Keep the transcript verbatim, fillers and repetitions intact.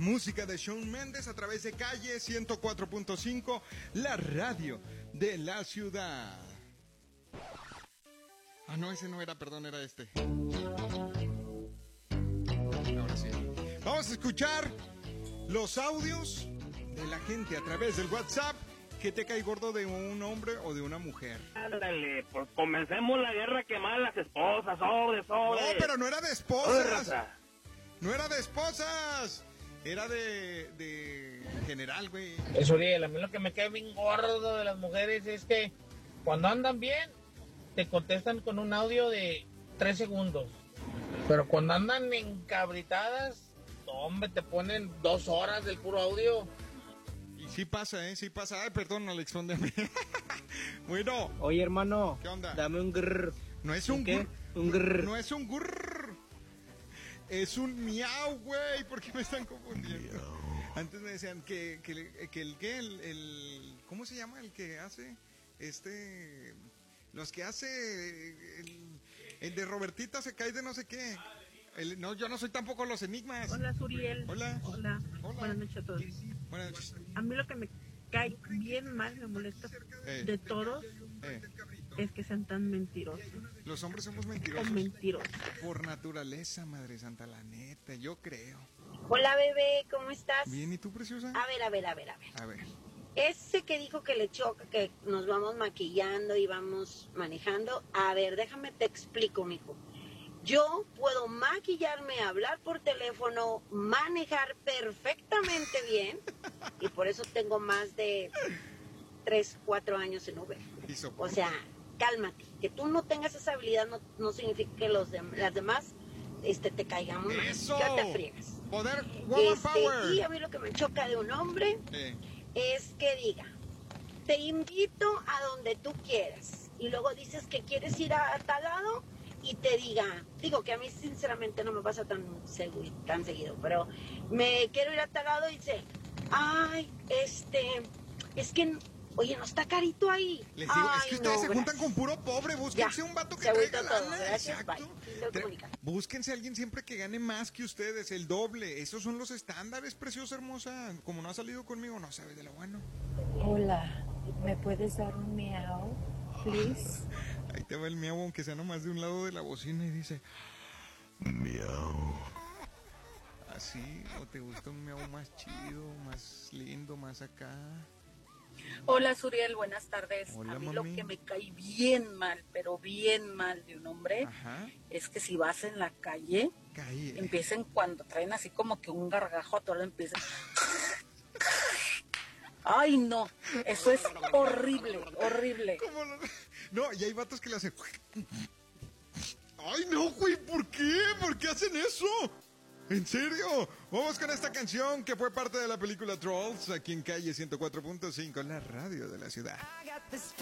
música de Shawn Mendes a través de Calle ciento cuatro punto cinco, la radio de la ciudad. Ah, no, ese no era, perdón, era este. Ahora sí. Vamos a escuchar los audios de la gente a través del WhatsApp. ¿Qué te cae gordo de un hombre o de una mujer? Ándale, pues comencemos la guerra que más las esposas, sobre, sobre. No, pero no era de esposas. No era de esposas. Era de, de general, güey. Eso, Uriel, a mí lo que me cae bien gordo de las mujeres es que cuando andan bien, te contestan con un audio de tres segundos. Pero cuando andan encabritadas, hombre, te ponen dos horas del puro audio. Y sí pasa, ¿eh? Sí pasa. Ay, perdón, Alex, póndeme. Bueno. Oye, hermano. ¿Qué onda? Dame un grrr. No es un, ¿Un qué? Grr. Un grrr. No es un grrr. Es un miau, güey. ¿Por qué me están confundiendo? Miau. Antes me decían que, que, que el que el, el... ¿Cómo se llama el que hace? Este... Los que hace... El, el de Robertita se cae de no sé qué. El, no, yo no soy tampoco los enigmas. Hola, Suriel. Hola. Hola. Hola. Buenas noches a todos. Buenas noches. A mí lo que me cae bien mal, me molesta eh. de todos, eh. es que sean tan mentirosos. Los hombres somos mentirosos. Son mentirosos. Por naturaleza, Madre Santa, la neta, yo creo. Hola, bebé, ¿cómo estás? Bien, ¿y tú, preciosa? A ver, a ver, a ver, a ver. A ver. Ese que dijo que le choca, que nos vamos maquillando y vamos manejando. A ver, déjame te explico, mijo. Yo puedo maquillarme, hablar por teléfono, manejar perfectamente bien y por eso tengo más de tres, cuatro años en Uber. O sea, cálmate. Que tú no tengas esa habilidad no, no significa que los de, las demás este, te caigan mal. ¡Eso! Ya te friegas. Poder, woman este, power. Y a mí lo que me choca de un hombre eh. es que diga, te invito a donde tú quieras y luego dices que quieres ir a, a tal lado y te diga, digo que a mí sinceramente no me pasa tan, segui, tan seguido, pero me quiero ir a tal lado y dice, ay, este, es que, oye, no está carito ahí. Les digo, ay, es que ustedes no, se gracias. juntan con puro pobre, búsquense Ya, un vato que se traiga agüitó todo, lana. gracias, Exacto. bye. Búsquense a alguien siempre que gane más que ustedes, el doble. Esos son los estándares, preciosa hermosa. Como no ha salido conmigo, no sabe de lo bueno. Hola, ¿me puedes dar un miau, please? Ahí te va el miau, aunque sea nomás de un lado de la bocina y dice miau. Así, o te gusta un miau más chido, más lindo, más acá. Hola, Suriel, buenas tardes. Hola, a mí mami. lo que me cae bien mal, pero bien mal de un hombre, Ajá. es que si vas en la calle, Calle. empiecen cuando traen así como que un gargajo, todo lo empiezan. Ay, no, eso es horrible, horrible. ¿Cómo no? No, y hay vatos que le hacen... Ay, no, güey, ¿por qué? ¿Por qué hacen eso? ¿En serio? Vamos con esta canción que fue parte de la película Trolls, aquí en Calle ciento cuatro punto cinco, la radio de la ciudad.